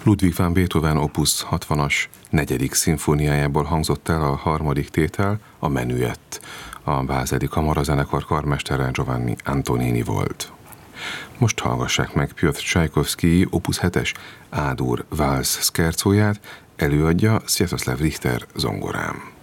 Ludwig van Beethoven opus 60-as 4. szimfóniájából hangzott el a harmadik tétel, a Menuett. A Bázeli Kamarazenekar karmestere Giovanni Antonini volt. Most hallgassák meg Piotr Csajkovszkij opus 7-es A-dur válsz szkercóját, előadja Sviatoslav Richter zongorán.